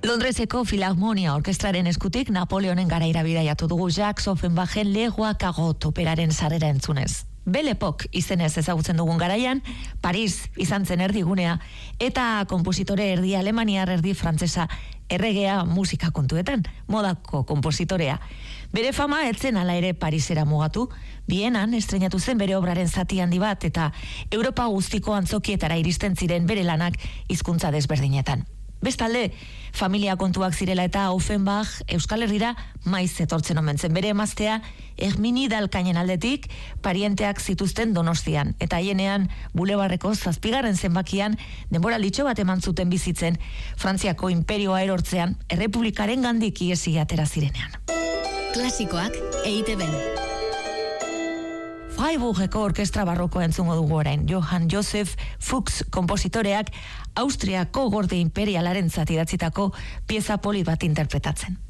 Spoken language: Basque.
Londreseko Filharmonia Orkestraren eskutik Napoleonen garaira bidaiatu dugu Jacques Offenbachen Le Roi Cagot operaren sarrera entzunez. Belle Époque izenez ezagutzen dugun garaian, Paris izan zen erdigunea, eta konpositore erdi alemaniar erdi frantsesa, erregea musika kontuetan, modako konpositorea. Bere fama etzen hala ere Parisera mugatu, Bienan estreinatu zen bere obraren zati handi bat, eta Europa guztiko antzokietara iristen ziren bere lanak hizkuntza desberdinetan. Bestalde, familia kontuak zirela eta Offenbach Euskal Herrira maiz etortzen omen zen. Bere emaztea Hermini Dalkainen aldetik parienteak zituzten Donostian, eta haienean Bulebarreko 7. zenbakian denboralditxo bat eman zuten bizitzen Frantziako inperioa erortzean errepublikaren gandik iesi atera zirenean. Klasikoak EITB-n. Freiburgeko orkestra barrokoa entzungo dugu orain. Johann Joseph Fuchs konpositoreak Austriako gorde imperialaren zati idatzitako pieza polit bat interpretatzen.